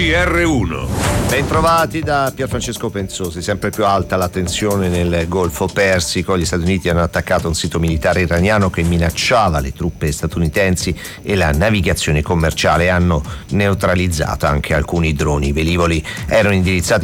GR1. Bentrovati da Pierfrancesco Penzosi. Sempre più alta la tensione nel Golfo Persico. Gli Stati Uniti hanno attaccato un sito militare iraniano che minacciava le truppe statunitensi e la navigazione commerciale, e hanno neutralizzato anche alcuni droni velivoli. Erano indirizzati